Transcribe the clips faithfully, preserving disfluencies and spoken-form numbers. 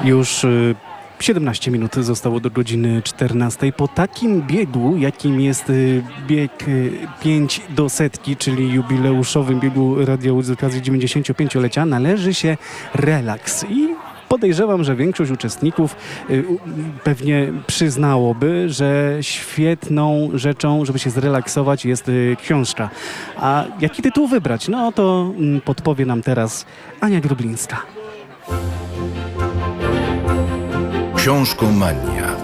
Już y, siedemnaście minut zostało do godziny czternastej. Po takim biegu, jakim jest y, bieg y, pięć do setki, czyli jubileuszowym biegu Radio z okazji dziewięćdziesięciopięciolecia, należy się relaks. I podejrzewam, że większość uczestników y, pewnie przyznałoby, że świetną rzeczą, żeby się zrelaksować, jest y, książka. A jaki tytuł wybrać? No to y, podpowie nam teraz Ania Grublińska. Książkomania.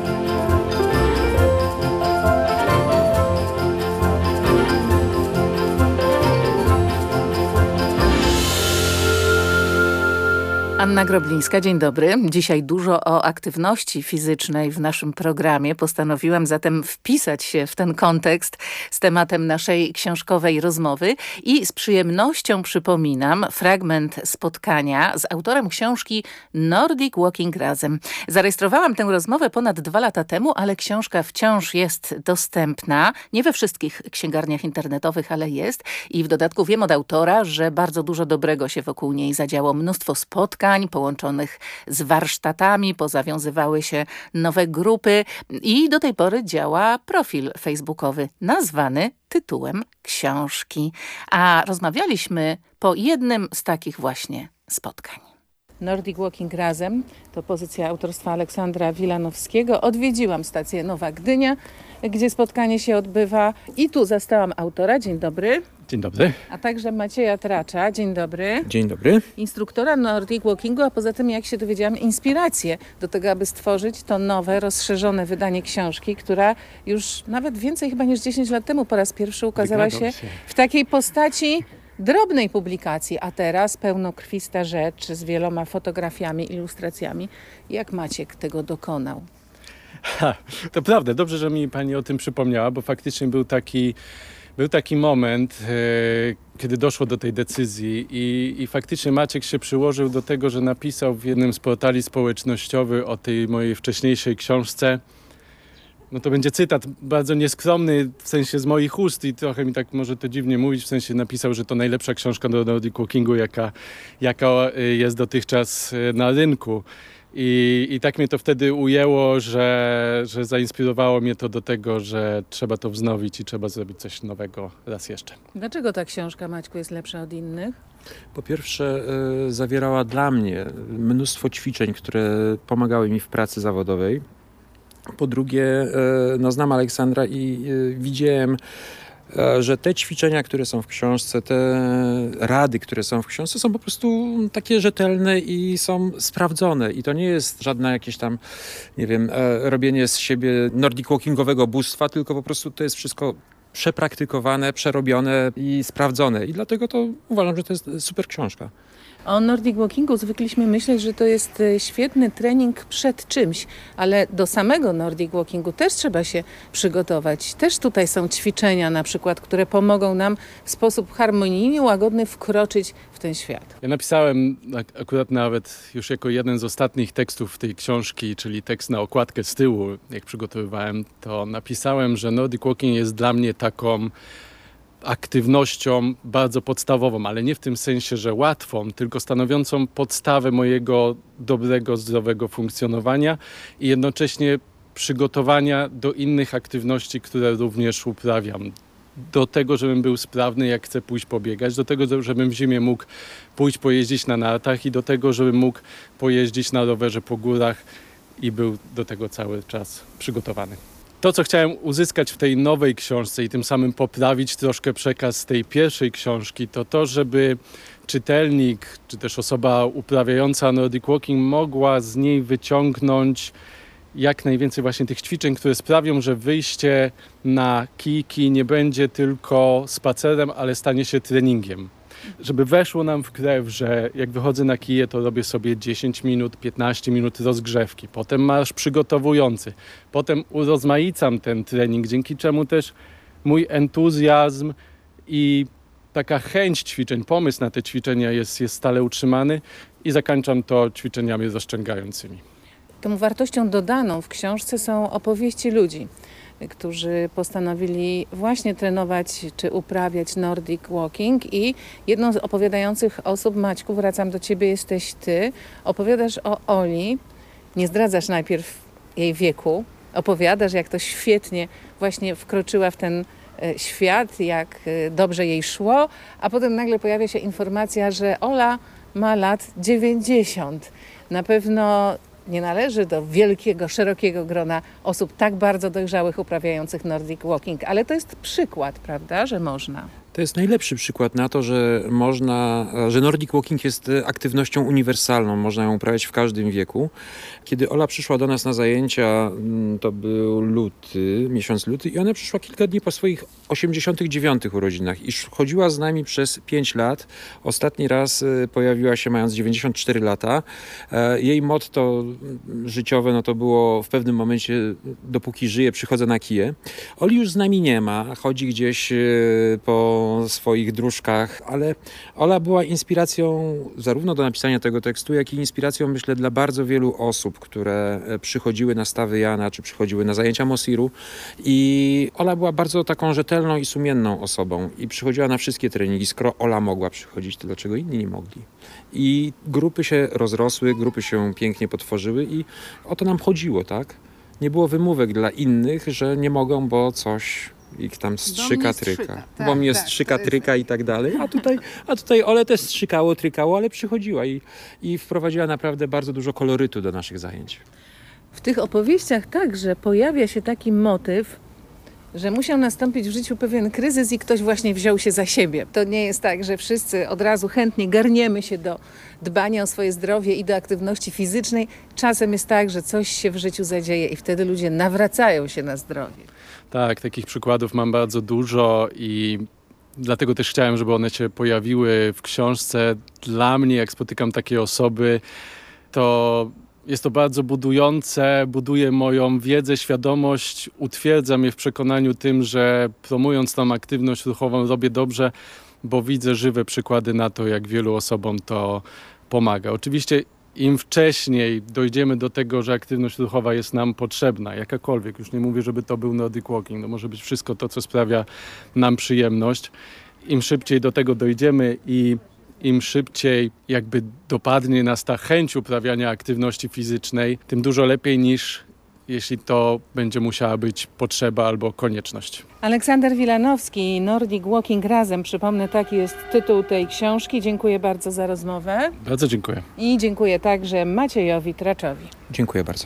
Anna Groblińska, dzień dobry. Dzisiaj dużo o aktywności fizycznej w naszym programie. Postanowiłam zatem wpisać się w ten kontekst z tematem naszej książkowej rozmowy i z przyjemnością przypominam fragment spotkania z autorem książki Nordic Walking Razem. Zarejestrowałam tę rozmowę ponad dwa lata temu, ale książka wciąż jest dostępna. Nie we wszystkich księgarniach internetowych, ale jest. I w dodatku wiem od autora, że bardzo dużo dobrego się wokół niej zadziało. Mnóstwo spotkań połączonych z warsztatami, pozawiązywały się nowe grupy i do tej pory działa profil facebookowy nazwany tytułem książki. A rozmawialiśmy po jednym z takich właśnie spotkań. Nordic Walking Razem to pozycja autorstwa Aleksandra Wilanowskiego. Odwiedziłam stację Nowa Gdynia, gdzie spotkanie się odbywa i tu zastałam autora. Dzień dobry. Dzień dobry. A także Macieja Tracza. Dzień dobry. Dzień dobry. Instruktora Nordic Walkingu, a poza tym, jak się dowiedziałam, inspirację do tego, aby stworzyć to nowe, rozszerzone wydanie książki, która już nawet więcej chyba niż dziesięć lat temu po raz pierwszy ukazała się, się w takiej postaci drobnej publikacji, a teraz pełnokrwista rzecz z wieloma fotografiami, ilustracjami. Jak Maciek tego dokonał? Ha, to prawda, dobrze, że mi pani o tym przypomniała, bo faktycznie był taki, był taki moment, e, kiedy doszło do tej decyzji i, i faktycznie Maciek się przyłożył do tego, że napisał w jednym z portali społecznościowych o tej mojej wcześniejszej książce. No to będzie cytat bardzo nieskromny, w sensie z moich ust i trochę mi tak może to dziwnie mówić, w sensie napisał, że to najlepsza książka do Nordic Walkingu, jaka, jaka jest dotychczas na rynku. I, I tak mnie to wtedy ujęło, że, że zainspirowało mnie to do tego, że trzeba to wznowić i trzeba zrobić coś nowego raz jeszcze. Dlaczego ta książka, Maćku, jest lepsza od innych? Po pierwsze, y, zawierała dla mnie mnóstwo ćwiczeń, które pomagały mi w pracy zawodowej. Po drugie, y, no, znam Aleksandra i y, widziałem, że te ćwiczenia, które są w książce, te rady, które są w książce, są po prostu takie rzetelne i są sprawdzone. I to nie jest żadne jakieś tam, nie wiem, robienie z siebie nordic walkingowego bóstwa, tylko po prostu to jest wszystko przepraktykowane, przerobione i sprawdzone. I dlatego to uważam, że to jest super książka. O Nordic Walkingu zwykliśmy myśleć, że to jest świetny trening przed czymś, ale do samego Nordic Walkingu też trzeba się przygotować. Też tutaj są ćwiczenia na przykład, które pomogą nam w sposób harmonijny, łagodny wkroczyć w ten świat. Ja napisałem akurat nawet już jako jeden z ostatnich tekstów tej książki, czyli tekst na okładkę z tyłu, jak przygotowywałem, to napisałem, że Nordic Walking jest dla mnie taką aktywnością bardzo podstawową, ale nie w tym sensie, że łatwą, tylko stanowiącą podstawę mojego dobrego, zdrowego funkcjonowania i jednocześnie przygotowania do innych aktywności, które również uprawiam. Do tego, żebym był sprawny, jak chcę pójść pobiegać, do tego, żebym w zimie mógł pójść pojeździć na nartach i do tego, żebym mógł pojeździć na rowerze po górach i był do tego cały czas przygotowany. To, co chciałem uzyskać w tej nowej książce i tym samym poprawić troszkę przekaz tej pierwszej książki, to to, żeby czytelnik, czy też osoba uprawiająca Nordic Walking mogła z niej wyciągnąć jak najwięcej właśnie tych ćwiczeń, które sprawią, że wyjście na kijki nie będzie tylko spacerem, ale stanie się treningiem. Żeby weszło nam w krew, że jak wychodzę na kije, to robię sobie dziesięć minut, piętnaście minut rozgrzewki, potem marsz przygotowujący, potem urozmaicam ten trening, dzięki czemu też mój entuzjazm i taka chęć ćwiczeń, pomysł na te ćwiczenia jest, jest stale utrzymany i zakończam to ćwiczeniami rozciągającymi. Tą wartością dodaną w książce są opowieści ludzi, którzy postanowili właśnie trenować czy uprawiać Nordic Walking i jedną z opowiadających osób, Maćku, wracam do ciebie, jesteś ty. Opowiadasz o Oli, Nie zdradzasz najpierw jej wieku, opowiadasz, jak to świetnie właśnie wkroczyła w ten e, świat, jak e, dobrze jej szło, a potem nagle pojawia się informacja, że Ola ma lat dziewięćdziesiąt. Na pewno nie należy do wielkiego, szerokiego grona osób tak bardzo dojrzałych uprawiających Nordic Walking, ale to jest przykład, prawda, że można. To jest najlepszy przykład na to, że można, że Nordic Walking jest aktywnością uniwersalną, można ją uprawiać w każdym wieku. Kiedy Ola przyszła do nas na zajęcia, to był luty, miesiąc luty i ona przyszła kilka dni po swoich osiemdziesiątych dziewiątych urodzinach i chodziła z nami przez pięć lat. Ostatni raz pojawiła się mając dziewięćdziesiąt cztery lata. Jej motto życiowe no to było w pewnym momencie, dopóki żyję, przychodzę na kije. Oli już z nami nie ma, chodzi gdzieś po swoich dróżkach, ale Ola była inspiracją zarówno do napisania tego tekstu, jak i inspiracją, myślę, dla bardzo wielu osób, które przychodziły na stawy Jana, czy przychodziły na zajęcia Mosiru i Ola była bardzo taką rzetelną i sumienną osobą i przychodziła na wszystkie treningi. Skoro Ola mogła przychodzić, to dlaczego inni nie mogli? I grupy się rozrosły, grupy się pięknie potworzyły i o to nam chodziło, tak? Nie było wymówek dla innych, że nie mogą, bo coś ich tam strzyka, tryka. strzyka. Bo Tak, mnie tak, strzyka, to jest- tryka i tak dalej. A tutaj, a tutaj Ole też strzykało, trykało, ale przychodziła i, i wprowadziła naprawdę bardzo dużo kolorytu do naszych zajęć. W tych opowieściach także pojawia się taki motyw, że musiał nastąpić w życiu pewien kryzys i ktoś właśnie wziął się za siebie. To nie jest tak, że wszyscy od razu chętnie garniemy się do dbania o swoje zdrowie i do aktywności fizycznej. Czasem jest tak, że coś się w życiu zadzieje i wtedy ludzie nawracają się na zdrowie. Tak, takich przykładów mam bardzo dużo i dlatego też chciałem, żeby one się pojawiły w książce. Dla mnie, jak spotykam takie osoby, to jest to bardzo budujące, buduje moją wiedzę, świadomość, utwierdza mnie w przekonaniu tym, że promując tą aktywność ruchową robię dobrze, bo widzę żywe przykłady na to, jak wielu osobom to pomaga. Oczywiście im wcześniej dojdziemy do tego, że aktywność ruchowa jest nam potrzebna, jakakolwiek, już nie mówię, żeby to był Nordic Walking, to może być wszystko to, co sprawia nam przyjemność. Im szybciej do tego dojdziemy i im szybciej jakby dopadnie nas ta chęć uprawiania aktywności fizycznej, tym dużo lepiej niż jeśli to będzie musiała być potrzeba albo konieczność. Aleksander Wilanowski i Nordic Walking razem, przypomnę, taki jest tytuł tej książki. Dziękuję bardzo za rozmowę Bardzo dziękuję. i dziękuję także Maciejowi Traczowi. Dziękuję bardzo.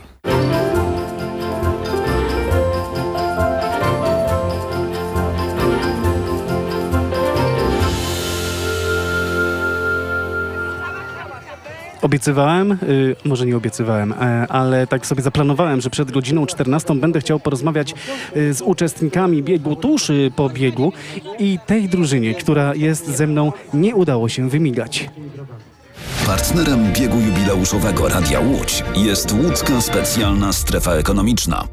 Obiecywałem, y, może nie obiecywałem, e, ale tak sobie zaplanowałem, że przed godziną czternastą będę chciał porozmawiać y, z uczestnikami biegu tuż y, po biegu i tej drużynie, która jest ze mną, nie udało się wymigać. Partnerem biegu jubileuszowego Radia Łódź jest Łódzka Specjalna Strefa Ekonomiczna.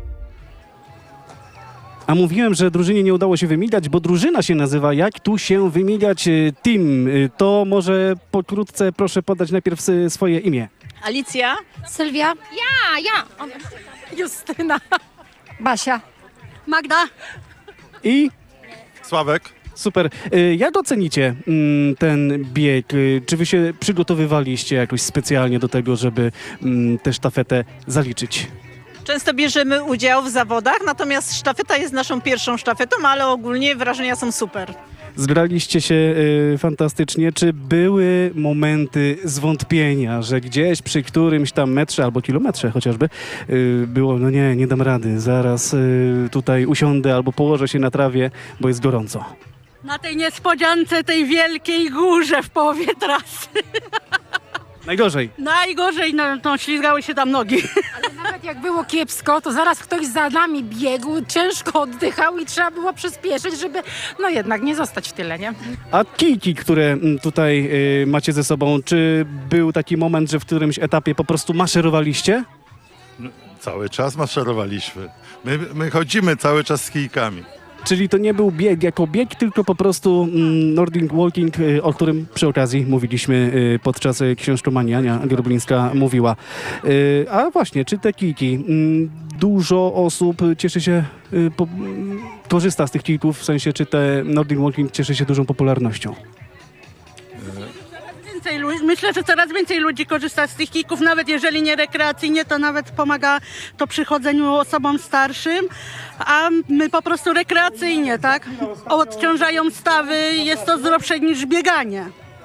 A mówiłem, że drużynie nie udało się wymigać, bo drużyna się nazywa Jak tu się wymigać y, team. Y, To może pokrótce proszę podać najpierw y, swoje imię. Alicja, Sylwia, ja, ja, Justyna, Basia, Magda. I Sławek. super. Y, Jak ocenicie mm, ten bieg? Y, Czy wy się przygotowywaliście jakoś specjalnie do tego, żeby mm, tę sztafetę zaliczyć? często bierzemy udział w zawodach, natomiast sztafeta jest naszą pierwszą sztafetą, ale ogólnie wrażenia są super. Zgraliście się y, fantastycznie. Czy były momenty zwątpienia, że gdzieś przy którymś tam metrze albo kilometrze chociażby y, było, no nie, nie dam rady, zaraz y, tutaj usiądę albo położę się na trawie, bo jest gorąco. Na tej niespodziance, tej wielkiej górze w połowie trasy. Najgorzej. Najgorzej, no, no ślizgały się tam nogi. Nawet jak było kiepsko, to zaraz ktoś za nami biegł, ciężko oddychał i trzeba było przyspieszyć, żeby no jednak nie zostać w tyle, nie? A kijki, które mm, tutaj y, macie ze sobą, czy był taki moment, że w którymś etapie po prostu maszerowaliście? Cały czas maszerowaliśmy. My, my chodzimy cały czas z kijkami. Czyli to nie był bieg jako bieg, tylko po prostu mm, Nordic Walking, y, o którym przy okazji mówiliśmy y, podczas y, książkomanii, Ania Groblińska mówiła. Y, a właśnie, czy te kijki? Mm, dużo osób cieszy się, y, po, mm, korzysta z tych kijków, w sensie, czy te Nordic Walking cieszy się dużą popularnością? Więcej lu- myślę, że coraz więcej ludzi korzysta z tych kijków, nawet jeżeli nie rekreacyjnie, to nawet pomaga to przy chodzeniu osobom starszym, a my po prostu rekreacyjnie, tak? Odciążają stawy, jest to zdrowsze niż bieganie.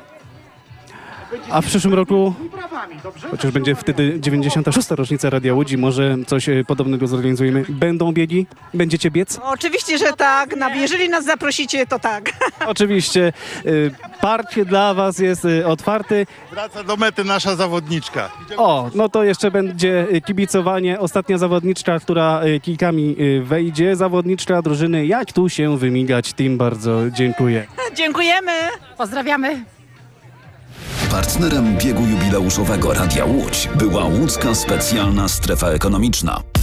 A w przyszłym roku, chociaż będzie wtedy dziewięćdziesiąta szósta rocznica Radia Łódź, może coś e, podobnego zorganizujemy. Będą biegi? Będziecie biec? Oczywiście, że tak. Na- Jeżeli nas zaprosicie, to tak. Oczywiście. e, Park dla was jest e, otwarty. Wraca do mety nasza zawodniczka. O, no to jeszcze będzie e, kibicowanie. Ostatnia zawodniczka, która e, kijkami e, wejdzie. Zawodniczka drużyny Jak tu się wymigać? Team, bardzo dziękuję. Dziękujemy. Pozdrawiamy. Partnerem biegu jubileuszowego Radia Łódź była Łódzka Specjalna Strefa Ekonomiczna.